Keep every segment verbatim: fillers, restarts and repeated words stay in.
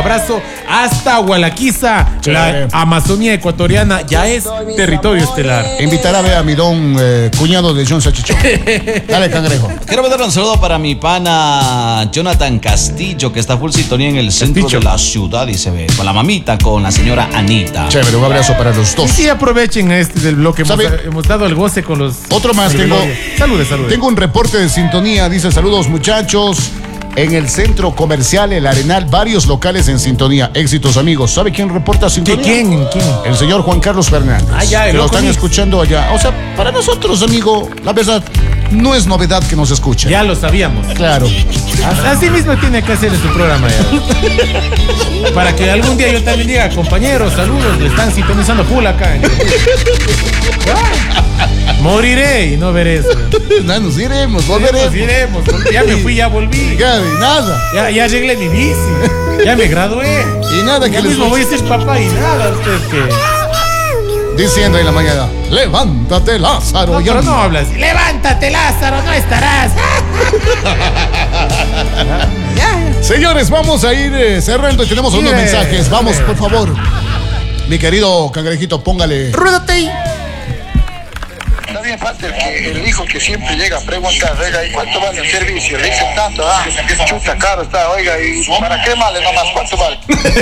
abrazo hasta Hualaquiza. La Amazonía ecuatoriana ya es territorio estelar. Invitará a ver a mi don eh, cuñado de John Sachichón. Dale, Cangrejo. Quiero mandarle un saludo para mi pana Jonathan Castillo, que está full sintonía en el centro Castillo. de la ciudad y se ve con la mamita, con la señora Anita. Chévere, un abrazo para los dos. Y sí, aprovechen este del bloque. Hemos, hemos dado el goce con los. Otro más tengo. Saludes, saludes. Tengo un reporte de sintonía. Dice: saludos, muchachos. En el centro comercial El Arenal, varios locales en sintonía. Éxitos, amigos. ¿Sabe quién reporta sintonía? ¿Quién? ¿Quién? El señor Juan Carlos Fernández. Ah, ya, el que lo loco están mix. escuchando allá. O sea, para nosotros, amigo, la verdad, no es novedad que nos escuchen. Ya lo sabíamos. Claro. Así mismo tiene que hacer en su programa ya. Para que algún día yo también diga, compañeros, saludos, le están sintonizando full acá. Moriré y no veré eso. No, nos iremos, volveremos. Nos iremos. Ya me fui, ya volví. Ya, y nada. Ya, ya arreglé mi bici. Ya me gradué. Y nada que Ya les mismo voy a ser papá y nada. Ustedes que. Diciendo en la mañana: levántate, Lázaro. No, ya pero no hablas. Levántate, Lázaro, no estarás. Señores, vamos a ir eh, cerrando y tenemos unos Bien, mensajes. Vamos, bien. por favor. Mi querido Cangrejito, póngale. Ruédate. Está bien fácil que el hijo que siempre llega a preguntar, oiga, ¿y cuánto vale el servicio? Le dice tanto, ah, chuta, caro está, oiga, ¿y para qué vale nomás? ¿Cuánto vale?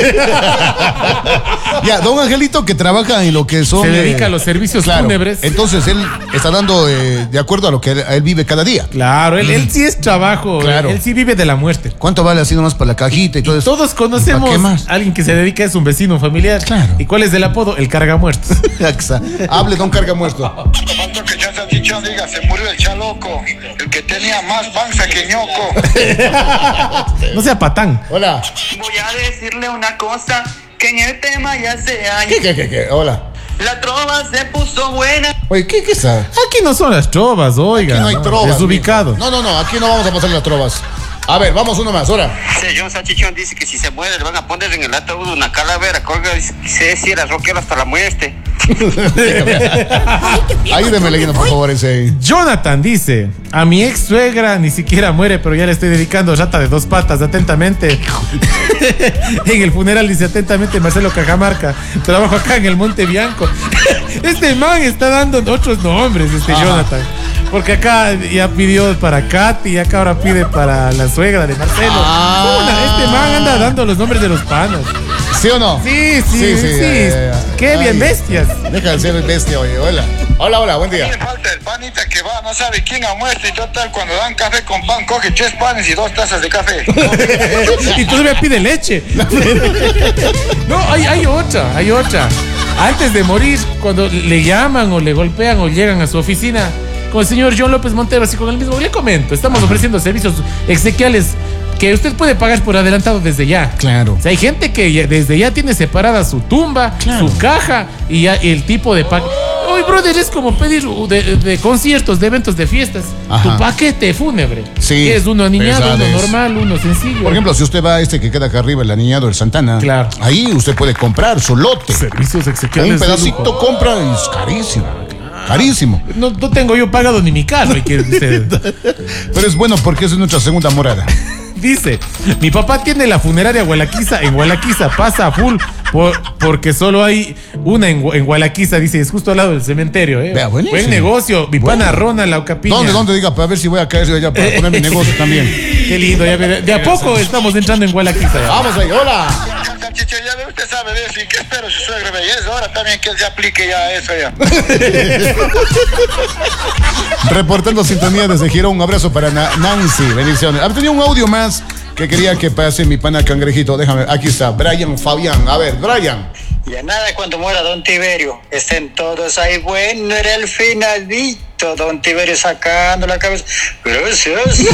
Ya, don Angelito, que trabaja en lo que son. Se dedica eh, a los servicios claro, fúnebres. Entonces él está dando eh, de acuerdo a lo que él, él vive cada día. Claro, él, él sí es trabajo. Claro. Él sí vive de la muerte. ¿Cuánto vale así nomás para la cajita y todo eso? Todos conocemos ¿Para qué más? a alguien que se dedica, es un vecino, un familiar. Claro. ¿Y cuál es el apodo? El cargamuertos. Hable, don Carga Muerto. Falta que John Salchichón diga, se murió el chaloco, el que tenía más panza que ñoco. No sea patán. Hola. Voy a decirle una cosa, que en el tema ya se hay. ¿Qué, qué, qué, qué? Hola. La trova se puso buena. Oye, ¿qué, qué está? Aquí no son las trovas, oiga. Aquí no hay trovas. Desubicado. mijo. No, no, no, aquí no vamos a pasar las trovas. A ver, vamos uno más, hola. Sí, John Salchichón dice que si se muere le van a poner en el ataúd una calavera. Colga, dice, si era rockero hasta la muerte. Ayúdeme leyendo, por favor, ese. Jonathan dice: a mi ex suegra ni siquiera muere, pero ya le estoy dedicando rata de dos patas, atentamente. En el funeral dice atentamente Marcelo Cajamarca. Trabajo acá en el Monte Bianco. Este man está dando otros nombres, este Ajá. Jonathan. Porque acá ya pidió para Katy y acá ahora pide para la suegra de Marcelo. Ah. Una, este man anda dando los nombres de los panos. ¿Sí o no? Sí, sí, sí. ya, ya, ya. Qué bien Ay, bestias. Deja de ser bestia, oye. Hola. Hola, hola, buen Le día. falta el panita que va, no sabe quién ha muerto y total, cuando dan café con pan, coge tres panes y dos tazas de café. Y todavía pide leche. No, hay, hay otra, hay otra. Antes de morir, cuando le llaman o le golpean o llegan a su oficina con el señor John López Montero, así con el mismo, le comento, estamos ofreciendo servicios exequiales que usted puede pagar por adelantado desde ya. Claro. O sea, hay gente que ya- desde ya tiene separada su tumba, Claro. su caja y ya el tipo de paquete. Hoy, brother, es como pedir de, de conciertos, de eventos, de fiestas. Ajá. Tu paquete fúnebre. Sí, Es uno aniñado, uno pesades. normal, uno sencillo. Por ejemplo, si usted va a este que queda acá arriba, el aniñado del Santana, Claro. ahí usted puede comprar su lote. Servicios exequiales. Un de pedacito lujo. compra y es carísimo. Carísimo. No, no tengo yo pagado ni mi carro. Y que usted Pero es bueno porque es nuestra segunda morada. dice: mi papá tiene la funeraria Hualaquiza. En Hualaquiza pasa a full por- porque solo hay una en, Gu- en Hualaquiza. Dice, es justo al lado del cementerio. ¿eh? Vea, buenísimo. Buen negocio. Mi pana Rona Laucapiña. ¿Dónde, dónde? Diga, para ver si voy a caer allá para poner mi negocio también. Qué lindo. Ya, ve- de a poco estamos entrando en Hualaquiza. ya. Vamos ahí, hola. Reportando sintonía desde Girón, un abrazo para Na- Nancy, bendiciones. Ah, tenía un audio más que quería que pase mi pana Cangrejito. Déjame, aquí está, Brian Fabián. A ver, Brian. Ya nada cuando muera don Tiberio. Estén todos ahí. Bueno, era el finadito. Don Tiberio sacando la cabeza. Gracias.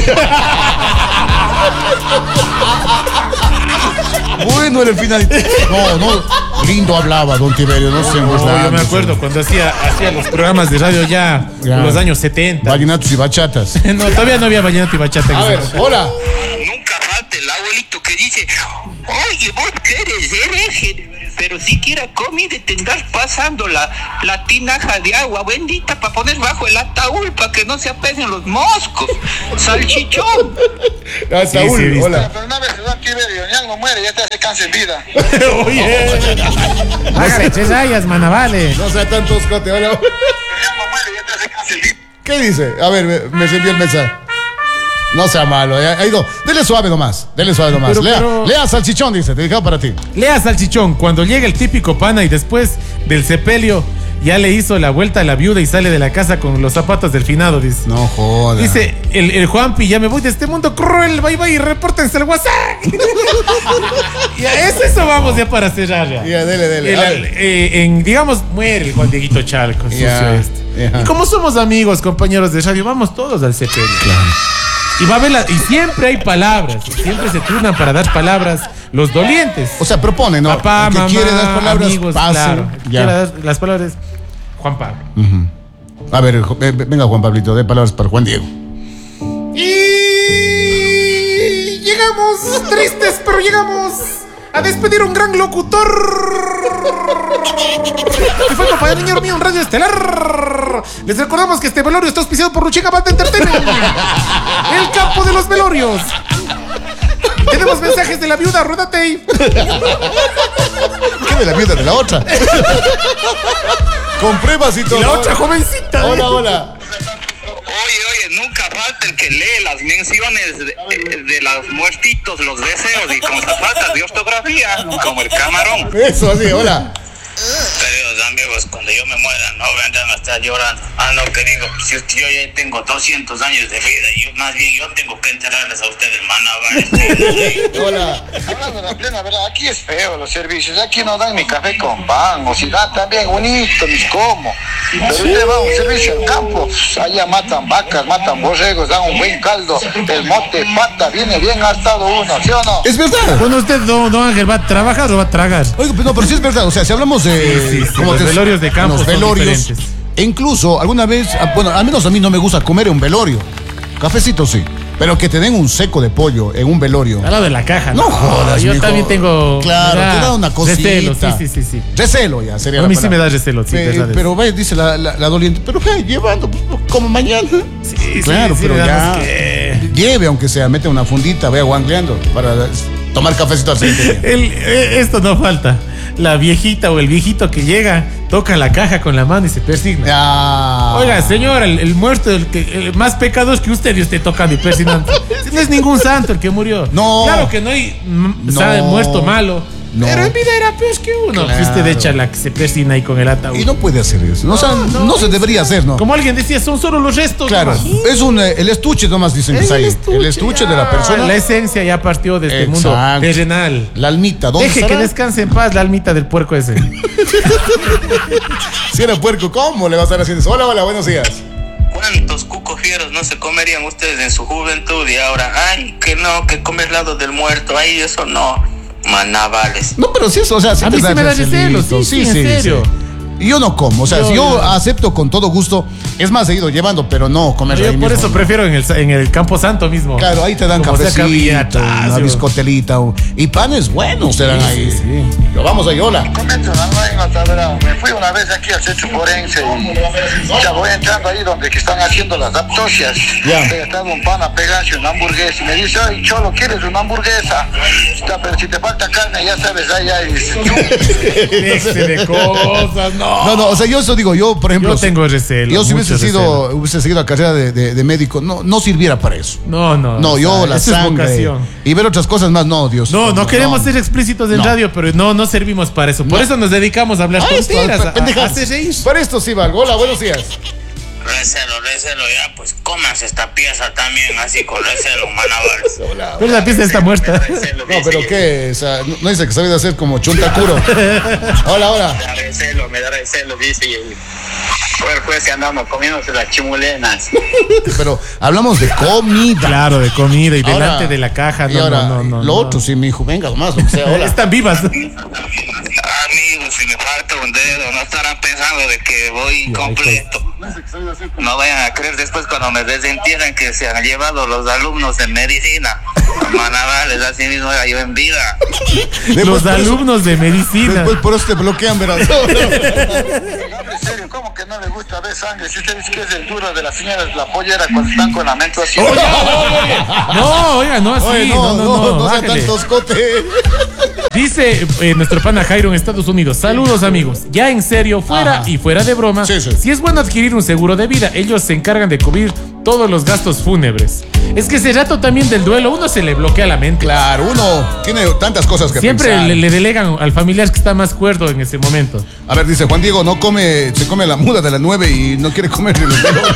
Bueno, era el final. No, no, lindo hablaba don Tiberio, no sé. No, yo me acuerdo cuando hacía, hacía los programas de radio ya, Ya. en los años setenta. Vallenatos y bachatas. No, todavía no había vallenato y bachata. en A esa ver, época. hola. Nunca falta el abuelito que dice, oye, vos qué eres hereje. pero siquiera comida tendrás pasando la, la tinaja de agua bendita para poner bajo el ataúd para que no se apeguen los moscos. Salchichón. Ah, Saúl, sí, sí, hola. Pero una vez que Don Tiberio ya no muere, ya te hace cáncer en vida. Oye. Hágale, chesayas, mana, vale. No sea tanto escote, hola. Ya no muere, ya te hace cáncer en vida. ¿Qué dice? A ver, me, me envió el mensaje. No sea malo, ya, ha ido. Dele suave nomás, dele suave nomás. Pero, lea, pero- lea salchichón, dice, dedicado para ti. Lea Salchichón, cuando llega el típico pana y después del sepelio ya le hizo la vuelta a la viuda y sale de la casa con los zapatos del finado, dice. No joda. Dice el, el Juanpi, ya me voy de este mundo cruel, bye bye, repórtense el WhatsApp. Ya, eso, eso vamos ya para cerrar ya. Ya, dele, dele. El- A ver. eh, en, digamos, muere el Juan Dieguito Chalco, sucio Ya, este. ya. Y como somos amigos, compañeros de radio, vamos todos al sepelio. Y va a haber la- y siempre hay palabras, siempre se turnan para dar palabras los dolientes. O sea, propone, ¿no? Papá, El que mamá, quiere dar palabras, amigos, pase. claro. El que Ya. quiera dar las palabras, Juan Pablo. A ver, jo- eh, venga Juan Pablito, dé palabras para Juan Diego. Y llegamos tristes, pero llegamos a despedir a un gran locutor. Que fue compañero mío en Radio Estelar. Les recordamos que este velorio está auspiciado por Luchica Bata Entertainment. El campo de los velorios. Tenemos mensajes de la viuda, ruédate ahí. ¿Qué de la viuda de la otra? Con pruebas y todo. Y la otra jovencita. Hola, hola. Oye, oye, nunca falta el que lee las menciones de, de los muertitos, los deseos y con esas faltas de ortografía, como el camarón. Eso, así, hola. Queridos amigos, cuando yo me muera, no vendrán a estar llorando. Ah, no, que digo, si usted- yo ya tengo doscientos años de vida y yo, más bien yo tengo que enterrarles a ustedes, manabales. Hola. Hablando de la plena verdad, aquí es feo los servicios. Aquí no dan ni café con pan, o si dan también bonito, ni como. Pero usted va a un servicio al campo, pues, allá matan vacas, matan borregos, dan un buen caldo. El mote, pata, viene bien gastado uno, ¿sí o no? Es verdad. Bueno, usted, don, don Ángel, ¿va a trabajar o va a tragar? Oiga, pues no, pero sí es verdad. O sea, si hablamos de. Sí, sí, sí, los velorios de campo los son velorios. diferentes. E incluso, alguna vez, ah, bueno, al menos a mí no me gusta comer en un velorio. Cafecito sí. Pero que te den un seco de pollo en un velorio. Al lado de la caja. No jodas, Yo mijo. también tengo. Claro, ¿verdad? te da una cosita. Recelo, sí, sí, sí, sí. Recelo ya, sería A la mí sí palabra. me da recelo, sí, Pe- verdad es. Pero ve, dice la, la, la doliente, pero ve, llevando, pues, como mañana. Sí, Claro, sí, pero sí, ya. digamos que- Lleve, aunque sea, mete una fundita, vea guangleando para tomar cafecito al siguiente día. El, eh, esto no falta. La viejita o el viejito que llega, toca la caja con la mano y se persigna. Ya. Oiga, señor, el, el muerto, el que el más pecados que usted y usted tocando y persignando. No es ningún santo el que murió. No. Claro que no hay mm, No. sabe, muerto malo. No. Pero en vida era peor que uno. Claro. Que usted echa la que se persigna ahí con el ataúd. Y no puede hacer eso. No, o sea, no, no, se debería hacer, ¿no? Como alguien decía, son solo los restos. Claro, nomás. es un, eh, el estuche nomás dicen que Es está ahí. el estuche, el estuche de la ya. persona. La esencia ya partió de este mundo Exacto. terrenal. La almita, ¿dónde Deje que estará? descanse en paz la almita del puerco ese. Si era puerco, ¿cómo le va a estar haciendo eso? Hola, hola, buenos días. ¿Cuántos cucos fieros no se comerían ustedes en su juventud y ahora, ay, que no, que comer lado del muerto, ay, eso no, manabales. No, pero sí eso, o sea, sí A te mí sí me da recelito, recelo, sí, sí, en serio. Y yo no como, o sea, Yo- si yo yo- acepto con todo gusto, es más, he ido llevando, pero no comer Yo ahí por mismo. eso prefiero en el, en el Campo Santo mismo. Claro, ahí te dan Como sea cafecito, cabillata, una sí, biscotelita o- y panes buenos te dan Sí, ahí. sí, sí. Yo, vamos ahí, hola. Comento una anécdota, ¿verdad? Me fui una vez aquí al centro forense y ya voy entrando ahí donde que están haciendo las autopsias. Ya. He estado un pan a pegarse una hamburguesa y me dice, ay, Cholo, ¿quieres una hamburguesa? Está, pero si te falta carne, ya sabes, ahí hay. Deje de cosas, no. No, no, o sea, yo eso digo, yo, por ejemplo. Yo tengo recelo, Yo si mucho hubiese sido, recelo. hubiese seguido la carrera de, de- de médico, no, no sirviera para eso. No, no. No, o yo sea, la eso es sangre vocación. y ver otras cosas más, no, Dios. No, no queremos ser explícitos en No. radio, pero no, no servimos para eso. Por No. eso nos dedicamos a hablar Ahí está, tonteras, a- a, pendejadas. hacer reír. Para esto sí valgo. Hola, buenos días. Recelo, recelo, ya, pues cómanse esta pieza también, así con recelo, manabales. Hola. Pero la pieza está muerta. Recelo, No, pero qué, o sea, no, no dice que sabe hacer como chuntacuro. Hola, hola. Me da recelo, me da recelo, dice, y el pues, pues que andamos comiéndose las chimulenas. Pero hablamos de comida. Claro, de comida y Ahora- delante de la caja. y No, ahora, no, no, no. lo no. otro sí, mi hijo, venga nomás, lo que sea, hola. Están vivas. Amigos, si me falta un dedo, no estarán pensando de que voy incompleto. No vayan a creer después cuando me desentierren que se han llevado los alumnos en medicina. Manavales, así mismo era yo en vida. Los Después por eso- alumnos de medicina. Después por eso te bloquean, verás. En serio, ¿cómo que no le gusta ver sangre? Si usted dice que es el duro de las señoras, la pollera cuando están con la menstruación. No, oiga, no así. Oye, no, no, no. no sea bájale. tanto escote. Dice eh, nuestro pana Jairo en Estados Unidos. Saludos, amigos. Ya en serio, fuera Ajá. y fuera de broma. Sí, sí. Si es bueno adquirir un seguro de vida, ellos se encargan de cubrir todos los gastos fúnebres. Es que ese rato también del duelo, uno se le bloquea la mente. Claro, uno tiene tantas cosas que Siempre pensar. le, le delegan al familiar que está más cuerdo en ese momento. A ver, dice Juan Diego, no come, se come la muda de la nueve y no quiere comer ni los dedos.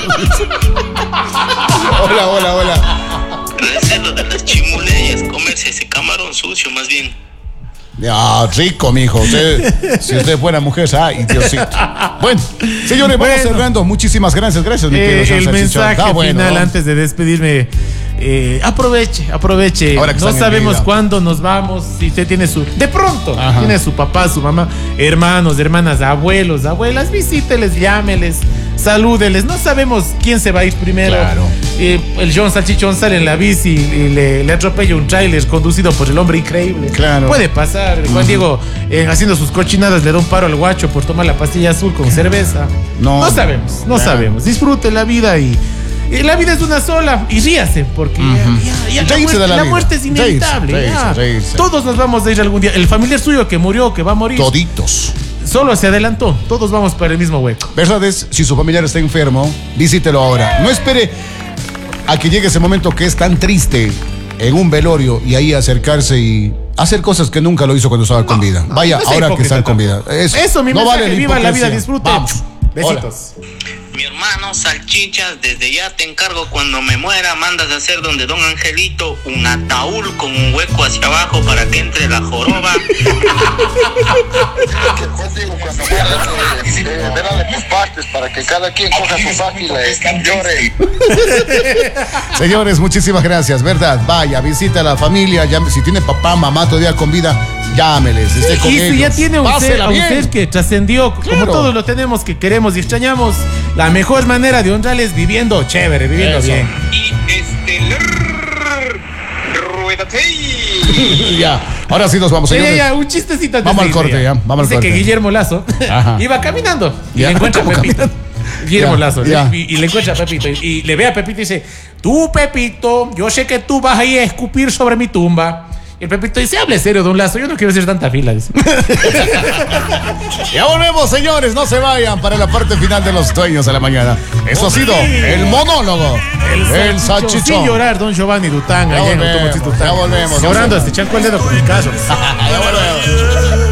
Hola, hola, hola. Es lo de las chimuleyas, comerse ese camarón sucio más bien. Ya, rico, mijo. Usted, si usted fuera mujer, ay, Diosito. Bueno, señores, vamos Bueno. cerrando. Muchísimas gracias, gracias, mi querido Eh, señor el Salchichón. mensaje Está bueno, final ¿no? antes de despedirme. eh, aproveche, aproveche. Ahora que No están en sabemos vida. cuándo nos vamos. Si usted tiene su. De pronto, Ajá. tiene su papá, su mamá, hermanos, hermanas, abuelos, abuelas. Visíteles, llámeles, salúdeles. No sabemos quién se va a ir primero. Claro. Eh, el John Salchichón sale en la bici y le, le atropella un tráiler conducido por el hombre increíble. Claro. Puede pasar. Juan Diego, eh, haciendo sus cochinadas, le da un paro al guacho por tomar la pastilla azul con cerveza. No. No sabemos, no Ya. sabemos. Disfrute la vida y, y la vida es una sola y ríase porque ya- ya- ya la, Reírse muerte, de la la vida. muerte es inevitable. Reírse, ya. reírse, reírse. Todos nos vamos a ir algún día. El familiar suyo que murió, que va a morir, Toditos. solo se adelantó. Todos vamos para el mismo hueco. Verdad es, si su familiar está enfermo, visítelo ahora. No espere a que llegue ese momento que es tan triste en un velorio y ahí acercarse y hacer cosas que nunca lo hizo cuando estaba con vida. Vaya, no sea ahora que hipócrita están con vida. tampoco. Eso, Eso, mi no mensaje, vale la viva la vida, hipocresía. disfrute. Vamos. Besitos. Mi hermano Salchichas, desde ya te encargo cuando me muera, mandas a hacer donde Don Angelito un ataúd con un hueco hacia abajo para que entre la joroba. Que Juan Diego cuando muera, eh, eh, verán tus partes para que cada quien coja su página y llore. Señores, muchísimas gracias, ¿verdad? Vaya, visita a la familia, llame- si tiene papá, mamá todavía con vida, llámeles, esté con Y si ya ellos. tiene un ser, Pásela a un bien. ser que trascendió, como Claro. todos lo tenemos, que queremos y extrañamos, la mejor manera de honrarles es viviendo chévere, viviendo Eso. bien. Y estelar. Ruédate. Ya, ahora sí nos vamos, Ya, ya, señores. ya, un chistecito antes Vamos de al irme, corte, ya, vamos al Dice corte. que Guillermo Lazo Ajá. iba caminando y Ya, le encuentra a ¿cómo Pepito. caminando? Guillermo Ya, Lazo, ya. Y, y le encuentra a Pepito y, y le ve a Pepito y dice, tú Pepito, yo sé que tú vas a ir a escupir sobre mi tumba. Y el Pepito dice, hable serio, Don Lazo, yo no quiero hacer tanta fila. Dice. Ya volvemos, señores, no se vayan para la parte final de los dueños de la mañana. Eso ha sido el monólogo, el Sin salchichón. llorar, Don Giovanni Dután, Ya allá en volvemos, Automotriz ya Dután. volvemos, no Llorando, se hasta echando el dedo con el carro. Ya volvemos.